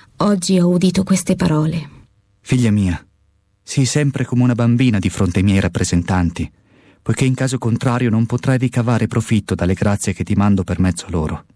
oggi ho udito queste parole. Figlia mia, sii sempre come una bambina di fronte ai miei rappresentanti, poiché in caso contrario non potrai ricavare profitto dalle grazie che ti mando per mezzo loro.